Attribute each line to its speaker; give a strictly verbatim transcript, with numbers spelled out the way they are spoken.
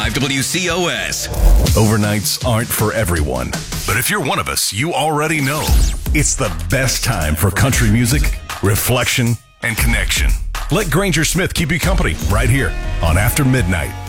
Speaker 1: W C O S.
Speaker 2: Overnights aren't for everyone, but if you're one of us, you already know it's the best time for country music, reflection, and connection. Let Granger Smith keep you company right here on After Midnight.